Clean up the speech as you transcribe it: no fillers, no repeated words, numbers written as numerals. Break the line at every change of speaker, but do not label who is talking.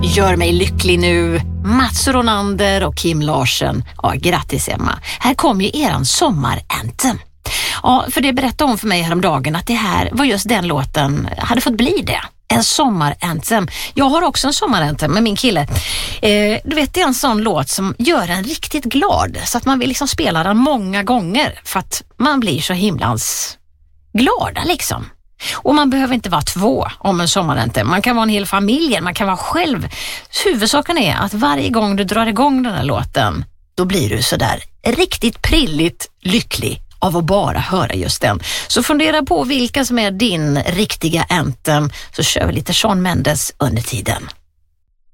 Gör mig lycklig nu, Mats Ronander och Kim Larsen. Ja, grattis Emma. Här kom ju eran sommaranthem. Ja, för det berättade hon för mig häromdagen att det här var just den låten hade fått bli det. En sommaranthem. Jag har också en sommaranthem med min kille. Du vet, det är en sån låt som gör en riktigt glad. Så att man vill liksom spela den många gånger. För att man blir så himlans glada liksom. Och man behöver inte vara två om en sommaranthem. Man kan vara en hel familj, man kan vara själv. Huvudsaken är att varje gång du drar igång den här låten, då blir du så där riktigt prilligt lycklig av att bara höra just den. Så fundera på vilka som är din riktiga anthem, så kör vi lite Shawn Mendes under tiden.